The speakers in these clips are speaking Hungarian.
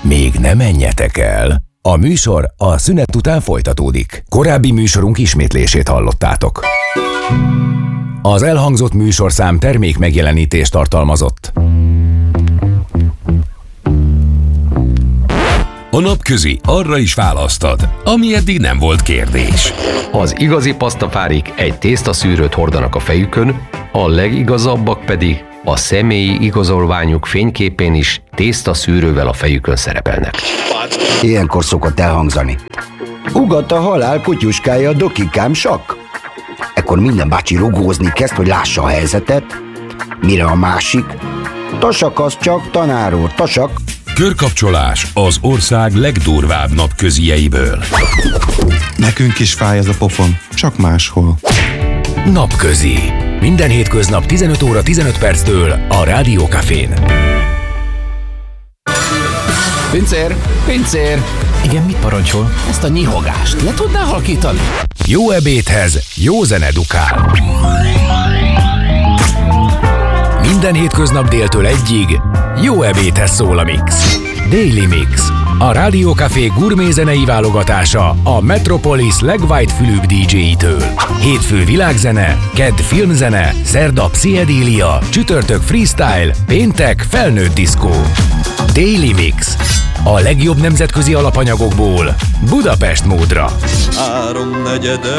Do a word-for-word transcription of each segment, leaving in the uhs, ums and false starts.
Még ne menjetek el! A műsor a szünet után folytatódik. Korábbi műsorunk ismétlését hallottátok. Az elhangzott műsorszám termék megjelenítést tartalmazott. A napközi arra is választad, ami eddig nem volt kérdés. Az igazi pasztafárik egy tésztaszűrőt hordanak a fejükön, a legigazabbak pedig a személyi igazolványuk fényképén is tésztaszűrővel a fejükön szerepelnek. Ilyenkor szokott elhangzani: ugat a halál kutyuskája, dokikám sakk. Ekkor minden bácsi rugózni kezd, hogy lássa a helyzetet, mire a másik: tasak az csak, tanár úr, tasak. Körkapcsolás az ország legdurvább napközieiből. Nekünk is fáj ez a pofon, csak máshol. Napközi. Minden hétköznap tizenöt óra tizenöt perctől a Rádió Cafén. Pincér! Pincér! Igen, mit parancsol? Ezt a nyihogást le tudná halkítani? Jó ebédhez jó zene dukál. Minden hétköznap déltől egyig jó ebédhez szól a Mix. Daily Mix. A Rádió Café gurmé zenei válogatása a Metropolis legwhite-fülűbb dé dzsé-itől. Hétfő világzene, kedd filmzene, szerda pszichedélia, csütörtök freestyle, péntek felnőtt diszkó. Daily Mix. A legjobb nemzetközi alapanyagokból Budapest módra. Három negyede.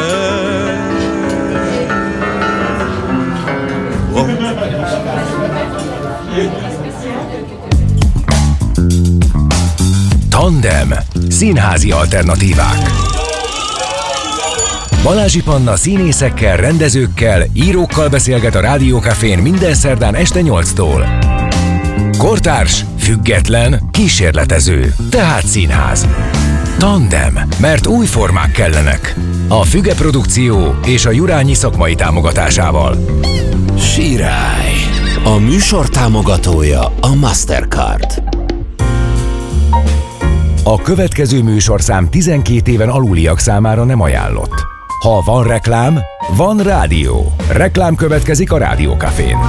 Tandem. Színházi alternatívák. Balázsi Panna színészekkel, rendezőkkel, írókkal beszélget a Rádió Cafén minden szerdán este nyolctól. Kortárs, független, kísérletező, tehát színház. Tandem, mert új formák kellenek. A Füge Produkció és a Jurányi szakmai támogatásával. Sirály. A műsor támogatója a Mastercard. A következő műsorszám tizenkét éven aluliak számára nem ajánlott. Ha van reklám, van rádió. Reklám következik a Rádió Cafén.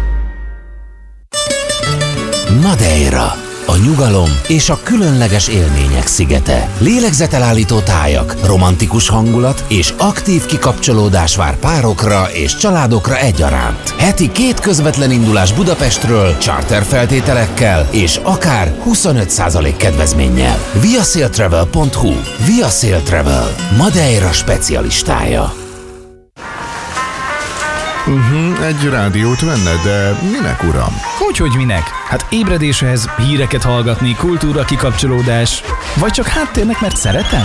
Madeira. A nyugalom és a különleges élmények szigete. Lélegzetelállító tájak, romantikus hangulat és aktív kikapcsolódás vár párokra és családokra egyaránt. Heti két közvetlen indulás Budapestről, charter feltételekkel és akár huszonöt százalék kedvezménnyel. viasailtravel pont hu. Viasail Travel. Madeira specialistája. Uh-huh, egy rádiót venne, de minek, uram? Hogyhogy minek? Hát ébredéshez, híreket hallgatni, kultúra kikapcsolódás, vagy csak háttérnek, mert szeretem?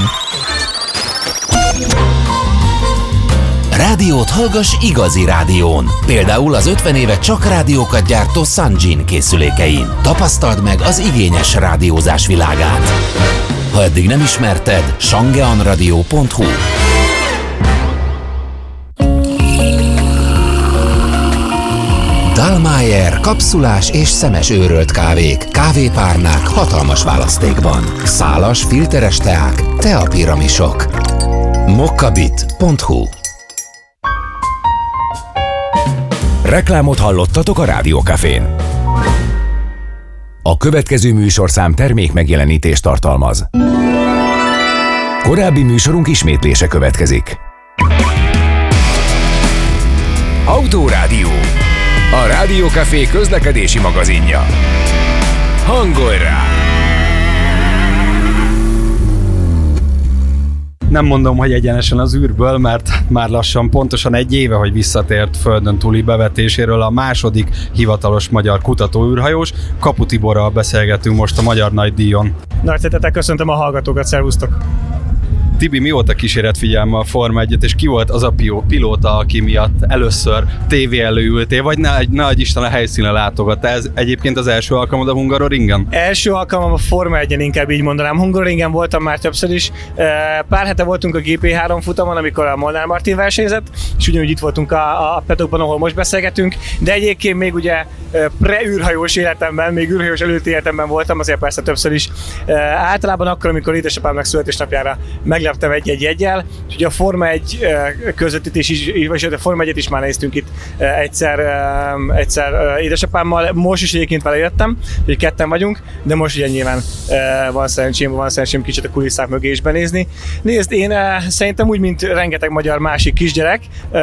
Rádiót hallgass igazi rádión. Például az ötven éve csak rádiókat gyártó Sanjin készülékein. Tapasztald meg az igényes rádiózás világát. Ha eddig nem ismerted, shangeanradio pont hu. Dallmayr kapszulás és szemes őrölt kávék, kávépárnák hatalmas választékban. Szálas, filteres teák, teapiramisok. mokkabit pont hu. Reklámot hallottatok a Rádió Cafén. A következő műsorszám termék megjelenítést tartalmaz. Korábbi műsorunk ismétlése következik. Autorádió. A Rádió Café közlekedési magazinja. Hangolj rá! Nem mondom, hogy egyenesen az űrből, mert már lassan pontosan egy éve, hogy visszatért földön túli bevetéséről a második hivatalos magyar kutatóűrhajós. Kapu Tiborral beszélgetünk most a Magyar Nagydíjon. Nagy szeretettel köszöntöm a hallgatókat, szervusztok! Tibi, mióta kíséret figyelme a Forma egyet, és ki volt az a pilóta, aki miatt először tévé elő ültél, vagy ne, ne adj Isten a helyszínre látogatta? Ez egyébként az első alkalmad a Hungaroringen? Első alkalmam a Forma egyen, inkább így mondanám. Hungaroringen voltam már többször is. Pár hete voltunk a gé pé három futamon, amikor a Molnár Martin versenyzett, és ugyanúgy itt voltunk a, a Petokban, ahol most beszélgetünk, de egyébként még ugye pre-űrhajós életemben, még űrhajós előtti életemben voltam, azért persze többször is. Általában akkor, amikor édesapám születésnapjára meg megleptem egy-egy jeggyel, úgyhogy a Forma egy közvetítés is, vagy a Forma egyet is már néztünk itt egyszer, egyszer édesapámmal, most is egyébként vele jöttem, hogy ketten vagyunk, de most ugye nyilván van szerencsém, van szerencsém kicsit a kulisszák mögé is benézni. Nézd, én szerintem úgy, mint rengeteg magyar másik kisgyerek,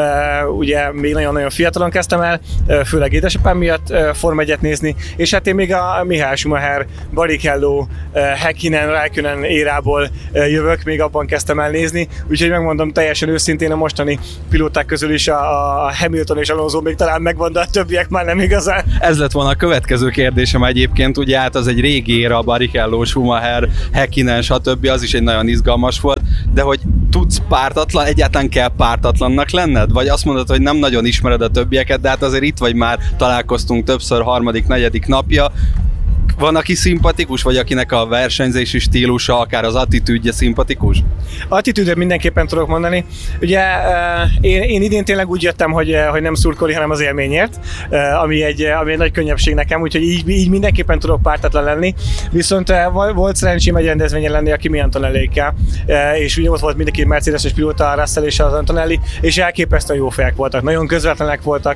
ugye még nagyon-nagyon fiatalon kezdtem el, főleg édesapám miatt Forma egyet nézni, és hát én még a Mihály Schumacher, Barrichello, Häkkinen, Räikkönen érából jövök, még abban kezdtem el nézni, úgyhogy megmondom teljesen őszintén, a mostani pilóták közül is a, a Hamilton és Alonso még talán megvan, de a többiek már nem igazán. Ez lett volna a következő kérdésem egyébként, ugye hát az egy régi éra, Barrichello, Schumacher, Häkkinen, stb. Az is egy nagyon izgalmas volt, de hogy tudsz pártatlan, egyáltalán kell pártatlannak lenned? Vagy azt mondod, hogy nem nagyon ismered a többieket, de hát azért itt vagy már, találkoztunk többször, harmadik, negyedik napja. Van, aki szimpatikus, vagy akinek a versenyzési stílusa, akár az attitűdje szimpatikus? Attitűdre mindenképpen tudok mondani. Ugye én, én idén tényleg úgy jöttem, hogy, hogy nem szurkolni, hanem az élményért, ami egy, ami egy nagy könnyebbség nekem, úgyhogy így, így mindenképpen tudok pártatlan lenni. Viszont volt szerencsém egy rendezvényen lenni a Kimi Antonellékkel, és ugye ott volt mindenki Mercedes-es pilóta, a Russell és az Antonelli, és elképesztően jó fejek voltak, nagyon közvetlenek voltak,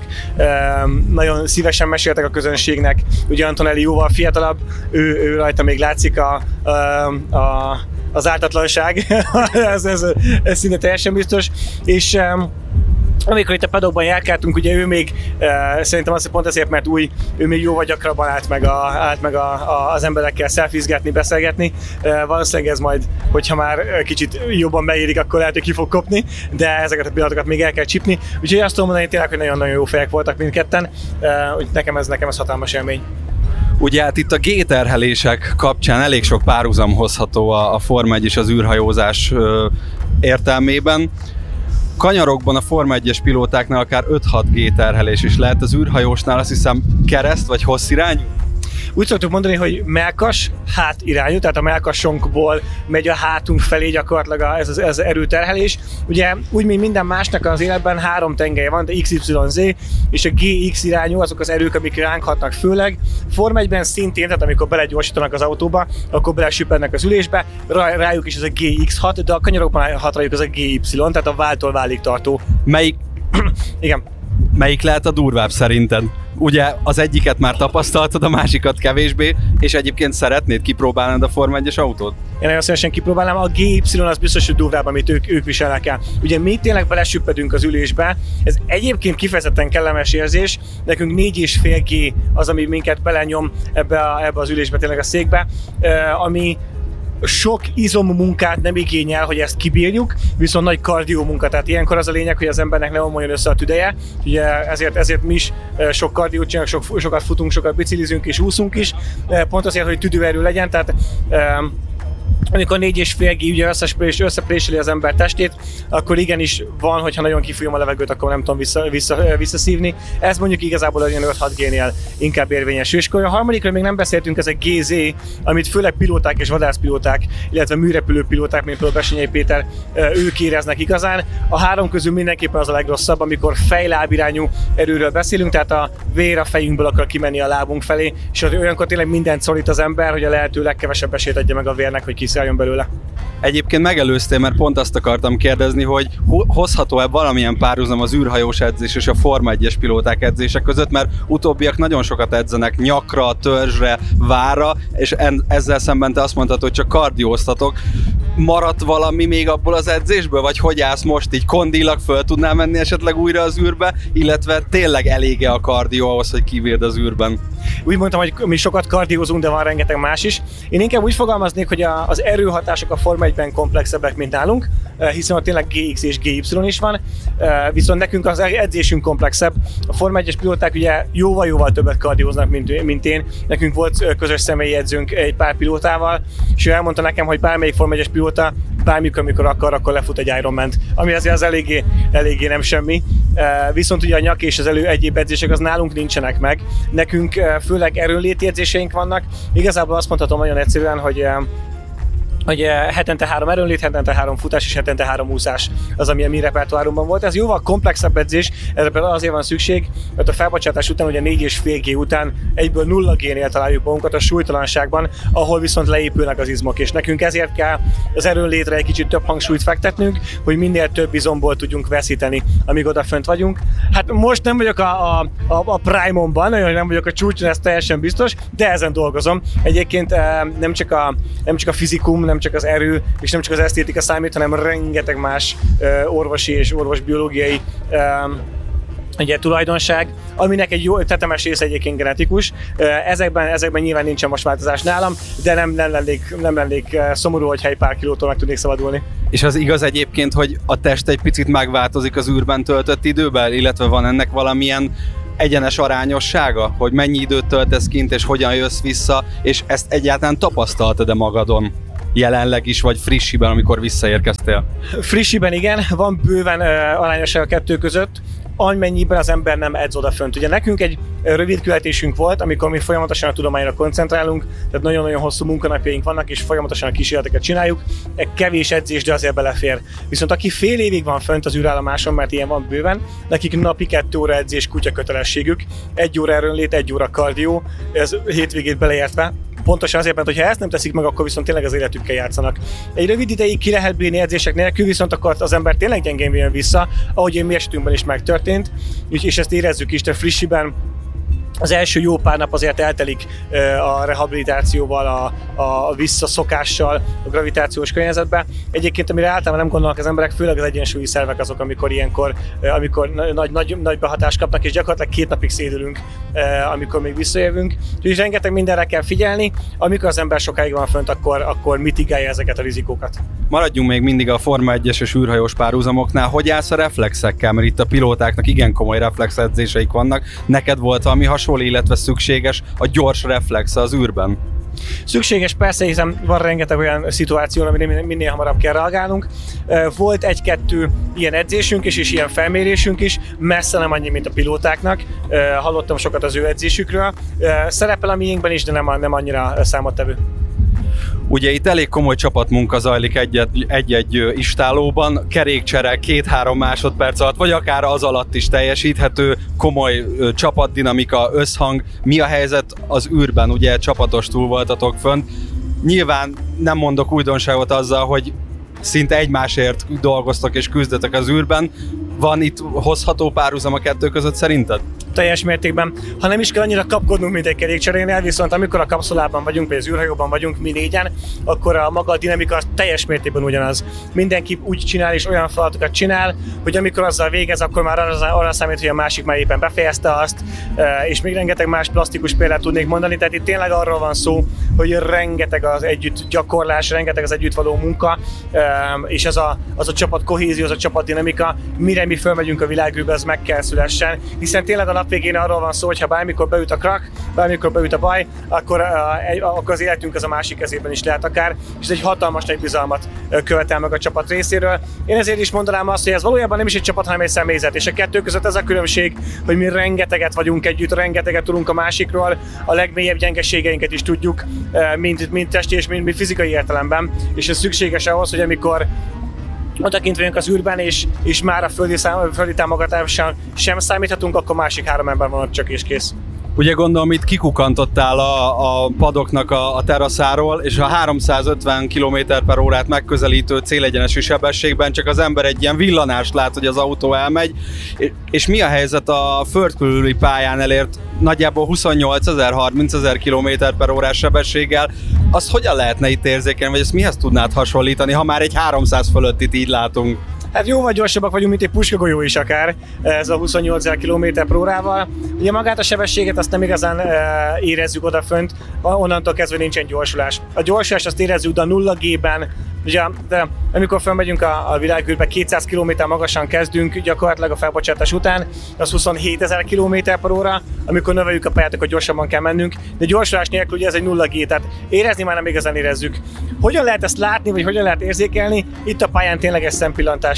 nagyon szívesen meséltek a közönségnek. Ugye Antonelli jóval fiatalabb, Ő, ő rajta még látszik a, a, a, az ártatlanság, ez, ez, ez szinte teljesen biztos, és um, amikor itt a paddockban járkáltunk, ugye ő még, uh, szerintem azt pont azért, mert új, ő még jóval gyakrabban állt meg, a, állt meg a, a, az emberekkel szelfizgetni, beszélgetni. Uh, valószínűleg ez majd, hogyha már kicsit jobban beérik, akkor lehet, hogy ki fog kopni, de ezeket a pillanatokat még el kell csipni. Úgyhogy azt tudom mondani tényleg, hogy nagyon-nagyon jó fejek voltak mindketten, uh, úgy nekem ez, nekem ez hatalmas élmény. Ugye hát itt a G-terhelések kapcsán elég sok párhuzam hozható a, a Forma egy és az űrhajózás ö, értelmében. Kanyarokban a Forma egyes pilótáknál akár öt-hat G-terhelés is lehet, az űrhajósnál azt hiszem kereszt vagy hossz irányú? Úgy szoktuk mondani, hogy mellkas, hát irányú, tehát a mellkasunkból megy a hátunk felé gyakorlatilag ez az, ez az erőterhelés. Ugye úgy, mint minden másnak az életben három tengelye van, de iksz ipszilon zé és a gé iksz irányú, azok az erők, amik ránk hatnak főleg. Forma egyben szintén, tehát amikor belegyorsítanak az autóba, akkor belesüppednek az ülésbe, rájuk is ez a gé iksz hat, de a kanyarokban hat rájuk az a gé ipszilon, tehát a váltól válig tartó. Melyik? Igen. Melyik lehet a durvább szerinted? Ugye az egyiket már tapasztaltad, a másikat kevésbé, és egyébként szeretnéd kipróbálnod a Forma egyes autót? Én nagyon szívesen kipróbálnám, a gé ipszilon az biztos, hogy durvább, amit ők, ők viselnek el. Ugye mi tényleg belesüppedünk az ülésbe, ez egyébként kifejezetten kellemes érzés, nekünk négy és fél G az, ami minket belenyom ebbe, a, ebbe az ülésbe, tényleg a székbe, ami sok izommunkát nem igényel, hogy ezt kibírjuk, viszont nagy kardió munka, tehát ilyenkor az a lényeg, hogy az embernek ne omoljon össze a tüdeje, ugye ezért, ezért mi is sok kardiót csinálunk, sok, sokat futunk, sokat biciklizünk és úszunk is, pont azért, hogy tüdőerő legyen, tehát amikor négy és fél G ugye összepréseli az ember testét, akkor igenis van, hogyha nagyon kifújom a levegőt, akkor nem tudom vissza, vissza, visszaszívni. Ez mondjuk igazából olyan öt-hat G-nél inkább érvényes. És akkor a harmadikról még nem beszéltünk, ez a gé zé, amit főleg pilóták és vadászpilóták, illetve műrepülő pilóták, mint például Besenyei Péter, ők éreznek igazán. A három közül mindenképpen az a legrosszabb, amikor fejlábirányú erőről beszélünk, tehát a vér a fejünkből akar kimenni a lábunk felé, és olyankor tényleg mindent szorít az ember, hogy a lehető legkevesebb esélyt adja meg a vérnek, hogy kiszálljon belőle. Egyébként megelőztél, mert pont azt akartam kérdezni, hogy hozható-e valamilyen párhuzam az űrhajós edzés és a Forma egyes pilóták edzések között, mert utóbbiak nagyon sokat edzenek nyakra, törzsre, várra, és ezzel szemben te azt mondtad, hogy csak kardióztatok. Maradt valami még abból az edzésből, vagy hogy állsz most így, kondilag föl tudnál menni esetleg újra az űrbe, illetve tényleg elége a kardió ahhoz, hogy kivírd az űrben? Úgy mondtam, hogy mi sokat kardiózunk, de van rengeteg más is. Én inkább úgy fogalmaznék, hogy a, az erőhatások a Forma egyben komplexebbek, mint nálunk, hiszen ott tényleg gé iksz és gé ipszilon is van, viszont nekünk az edzésünk komplexebb. A Forma egyes pilóták ugye jóval-jóval többet kardióznak, mint, mint én. Nekünk volt közös személyi edzőnk egy pár pilótával, és ő elmondta nekem, hogy bármelyik Forma egyes pilóta bármikor, amikor akar, akkor lefut egy Ironman-t, ami azért az eléggé, eléggé nem semmi. Viszont ugye a nyak és az elő egyéb edzések az nálunk nincsenek meg. Nekünk főleg erőnléti edzéseink vannak. Igazából azt mondhatom nagyon egyszerűen, hogy hogy hetente három erőnlét, hetente három futás és hetente három úszás az, ami a mi repertoárunkban volt. Ez jóval komplexebb edzés, erre például azért van szükség, mert a felbocsátás után, ugye négy és fél G után egyből nulla G-nél találjuk magunkat a súlytalanságban, ahol viszont leépülnek az izmok, és nekünk ezért kell az erőnlétre egy kicsit több hangsúlyt fektetnünk, hogy minél több izomból tudjunk veszíteni, amíg odafönt vagyunk. Hát most nem vagyok a, a, a, a prime-omban, nem vagyok a csúcson, ez teljesen biztos, de ezen dolgozom. Egyébként nem csak a, nem csak a fizikum, nem csak az erő, és nem csak az esztétika számít, hanem rengeteg más orvosi és orvosbiológiai ugye, tulajdonság, aminek egy jó tetemes része egyébként genetikus. Ezekben, ezekben nyilván nincsen most változás nálam, de nem, nem, lennék, nem lennék szomorú, hogyha egy pár kilótól meg tudnék szabadulni. És az igaz egyébként, hogy a test egy picit megváltozik az űrben töltött időben, illetve van ennek valamilyen egyenes arányossága, hogy mennyi időt töltesz kint, és hogyan jössz vissza, és ezt egyáltalán tapasztaltad-e magadon? Jelenleg is, vagy frissiben, amikor visszaérkeztél? Frissiben igen, van bőven uh, arányosság a kettő között, amennyiben az ember nem edz odafönt. Ugye nekünk egy rövid küldetésünk volt, amikor mi folyamatosan a tudományra koncentrálunk, tehát nagyon-nagyon hosszú munkanapjaink vannak, és folyamatosan a kísérleteket csináljuk. Egy kevés edzés, de azért belefér. Viszont aki fél évig van fönt az űrállomáson, mert ilyen van bőven, nekik napi kettő óra edzés kutya kötelességük, egy óra erőnlét, egy óra kardió, ez hétvégét beleértve. Pontosan azért, mert ha ezt nem teszik meg, akkor viszont tényleg az életükkel játszanak. Egy rövid ideig ki lehet bírni edzések nélkül, viszont akkor az ember tényleg gyengén jön vissza, ahogy mi esetünkben is megtörtént, és ezt érezzük is, de frissiben az első jó pár nap azért eltelik a rehabilitációval, a, a visszaszokással, a gravitációs környezetbe. Egyébként, amire általában nem gondolnak az emberek, főleg az egyensúlyi szervek azok, amikor ilyenkor, amikor nagy, nagy, nagy behatást kapnak, és gyakorlatilag két napig szédülünk, amikor még visszajövünk. Úgyhogy rengeteg mindenre kell figyelni, amikor az ember sokáig van fönt, akkor, akkor mitigálja ezeket a rizikókat. Maradjunk még mindig a Forma egyes és űrhajós párhuzamoknál. Hogy állsz a reflexekkel? Mert itt a pilótáknak igen komoly reflexedzéseik vannak. Neked volt valami hasonló, illetve szükséges a gyors reflex az űrben? Szükséges, persze, hiszen van rengeteg olyan szituáció, amire minél hamarabb kell reagálnunk. Volt egy-kettő ilyen edzésünk is, és ilyen felmérésünk is, messze nem annyi, mint a pilótáknak. Hallottam sokat az ő edzésükről. Szerepel a miénkben is, de nem, nem annyira számottevő. Ugye itt elég komoly csapatmunka zajlik egy-egy istálóban, kerékcsere két-három másodperc alatt, vagy akár az alatt is teljesíthető, komoly csapatdinamika, összhang. Mi a helyzet az űrben? Ugye csapatos túl voltatok fönt. Nyilván nem mondok újdonságot azzal, hogy szinte egymásért dolgoztok és küzdetek az űrben. Van itt hozható párhuzam a kettő között szerinted? Teljes mértékben. Ha nem is kell annyira kapkodnunk, mint egy kerékcserénél, viszont amikor a kapszulában vagyunk, vagy az űrhajóban vagyunk mi négyen, akkor a maga a dinamika teljes mértékben ugyanaz. Mindenki úgy csinál és olyan feladatokat csinál, hogy amikor azzal végez, akkor már arra, arra számít, hogy a másik már éppen befejezte azt, és még rengeteg más plastikus példát tudnék mondani. Tehát itt tényleg arról van szó, hogy rengeteg az együtt gyakorlás, rengeteg az együtt való munka, és az a, az a csapat kohézió, az a csapat dinamika, mire mi fölmegyünk a világűrbe, az meg kell szülessen, hiszen tényleg a nap végén arról van szó, hogy ha bármikor beüt a krak, bármikor beüt a baj, akkor, akkor az életünk az a másik kezében is lehet akár, és ez egy hatalmas nagy bizalmat követel meg a csapat részéről. Én ezért is mondanám azt, hogy ez valójában nem is egy csapat, hanem egy személyzet, és a kettő között ez a különbség, hogy mi rengeteget vagyunk együtt, rengeteget tudunk a másikról, a legmélyebb gyengeségeinket is tudjuk, mind, mind testi és mind, mind fizikai értelemben, és ez szükséges ahhoz, hogy amikor odakint vagyunk az űrben, és, és már a földi, szám, földi támogatással sem számíthatunk, akkor másik három ember van ott csak és kész. Ugye gondolom, itt kikukantottál a, a padoknak a, a teraszáról, és a háromszázötven kilométer per órát megközelítő célegyenesű sebességben csak az ember egy ilyen villanást lát, hogy az autó elmegy. És, és mi a helyzet a földkörüli pályán elért nagyjából huszonnyolcezer, harmincezer kilométer per órás sebességgel? Azt hogyan lehetne itt érzékelni, vagy ezt mihez tudnád hasonlítani, ha már egy háromszáz fölöttit így látunk? Hát jóval gyorsabbak vagyunk, mint egy puskagolyó is akár, ez a huszonnyolcezer kilométer per órával. Ugye magát a sebességet azt nem igazán e, érezzük odafönt, onnantól kezdve nincsen gyorsulás. A gyorsulást azt érezzük, de a nulla G-ben, ugye, de amikor felmegyünk a, a világűrbe, kétszáz kilométer magasan kezdünk gyakorlatilag a felbocsátás után, az huszonhétezer kilométer per óra, amikor növeljük a pályát, akkor gyorsabban kell mennünk, de gyorsulás nélkül ugye ez egy nulla G, tehát érezni már nem igazán érezzük. Hogyan lehet ezt látni, vagy hogyan lehet érzékelni? Itt a pályán tényleges szempillantás.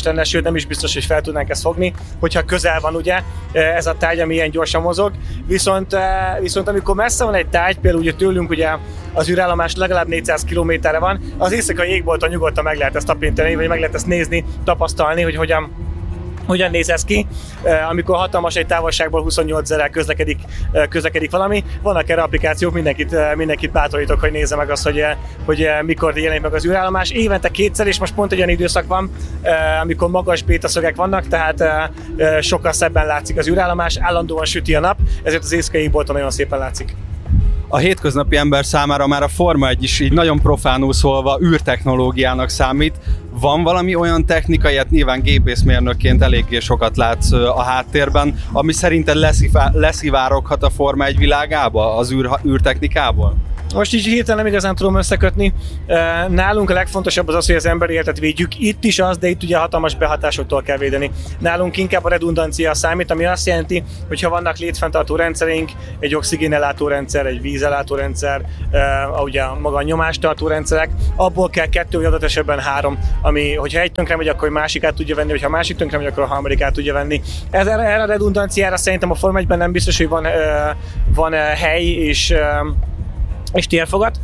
lenne, sőt nem is biztos, hogy fel tudnánk ezt fogni, hogyha közel van ugye ez a tárgy, ami ilyen gyorsan mozog. Viszont, viszont amikor messze van egy tárgy, például ugye tőlünk ugye az űrállomás legalább négyszáz kilométerre van, az éjszakai égbolton nyugodtan meg lehet ezt tapintani, vagy meg lehet ezt nézni, tapasztalni, hogy hogyan Hogyan néz ez ki, amikor hatalmas egy távolságból huszonnyolc ezerrel közlekedik, közlekedik valami. Vannak erre applikációk, mindenkit, mindenkit bátorítok, hogy nézze meg azt, hogy, hogy mikor jelenik meg az űrállomás. Évente kétszer, és most pont egy olyan időszak van, amikor magas bétaszögek vannak, tehát sokkal szebben látszik az űrállomás, állandóan süti a nap, ezért az éjszakai égbolton nagyon szépen látszik. A hétköznapi ember számára már a Forma egy is így nagyon profánul szólva űrtechnológiának számít. Van valami olyan technika, ilyet nyilván gépészmérnökként eléggé sokat látsz a háttérben, ami szerinted leszivá- leszivároghat a Forma egy világába, az űr, űrtechnikából? Most így hirtelen nem igazán tudom összekötni. Nálunk a legfontosabb az az, hogy az emberi életet védjük. Itt is az, de itt ugye hatalmas behatásoktól kell védeni. Nálunk inkább a redundancia számít, ami azt jelenti, hogy ha vannak létfenntartó rendszereink, egy oxigénellátó rendszer, egy vízellátó rendszer, ugye maga a nyomástartó rendszerek, abból kell kettő, vagy adott esetben három, ami, hogyha egy tönkre megy, akkor másikát tudja venni, hogyha a másik tönkre megy, akkor a harmadikát tudja venni. Ez, erre a redundanciára szerintem a Forma egyben nem biztos, hogy van, van hely és és térfogat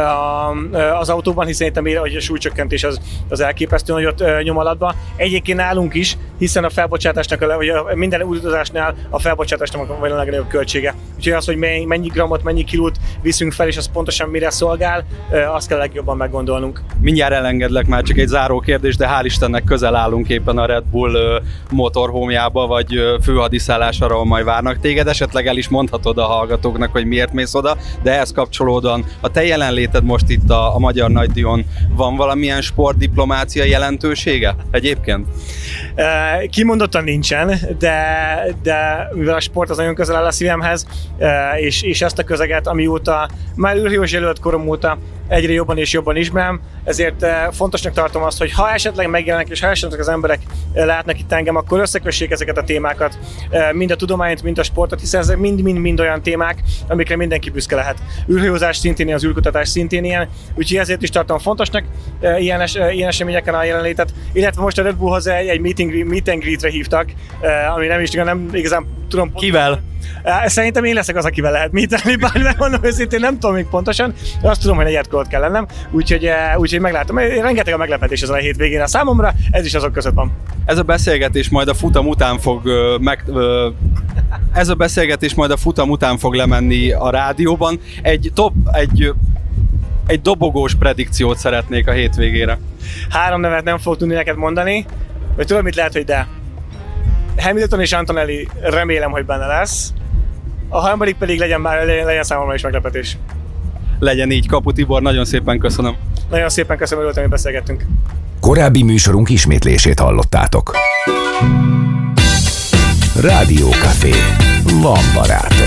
az autóban, hiszen itt a súlycsökkentés az, az elképesztő nagyot nyom alatba. Egyébként nálunk is, hiszen a felbocsátásnak, vagy a minden utazásnál a felbocsátásnak van a legnagyobb költsége. Úgyhogy az, hogy mennyi grammot, mennyi kilót viszünk fel, és az pontosan mire szolgál, azt kell legjobban meggondolnunk. Mindjárt elengedlek, már csak egy záró kérdés, de hál' Istennek közel állunk éppen a Red Bull motorhómjába, vagy főhadiszállásra, ahol majd várnak téged. Esetleg el is mondhatod a hallgatóknak, hogy miért mész oda, de ehhez kapcsolódóan a te jelenléted most itt a, a Magyar Nagydíjon, van valamilyen sportdiplomácia jelentősége egyébként? Kimondottan nincsen, de, de mivel a sport az nagyon közel áll a szívemhez, és, és ezt a közeget, amióta már űrhajós jelölt korom óta egyre jobban és jobban ismerem, ezért fontosnak tartom azt, hogy ha esetleg megjelennek, és ha esetleg az emberek látnak itt engem, akkor összekössék ezeket a témákat, mind a tudományt, mind a sportot, hiszen ezek mind-mind-mind olyan témák, amikre mindenki büszke lehet. Űrhajózás szintén, az űrkutatás szintén ilyen, úgyhogy ezért is tartom fontosnak ilyen, es, ilyen eseményeken a jelenlétet, illetve most a Red Bullhoz egy, egy meeting, meet and greetre hívtak, ami nem is nem igazán tudom. Kivel? Szerintem én leszek az, akivel lehet meetelni, bár megmondom őszintén, nem tudom még pontosan, de azt tudom, hogy negyed kód kell lennem, úgyhogy, úgyhogy meglátom. Rengeteg a meglepetés ezen a hétvégén a számomra, ez is azok között van. Ez a beszélgetés majd a futam után fog meg, ez a beszélgetés majd a futam után fog lemenni a rádióban. Egy top, egy egy dobogós predikciót szeretnék a hétvégére. Három nevet nem fog tudni neked mondani, vagy tudod, mit lehet, hogy de. Hamilton és Antonelli remélem, hogy benne lesz. A harmadik pedig legyen, már, legyen, legyen számomra is meglepetés. Legyen így. Kapu Tibor, nagyon szépen köszönöm. Nagyon szépen köszönöm, hogy beszélgettünk. Korábbi műsorunk ismétlését hallottátok. Rádió Café. Van barátom.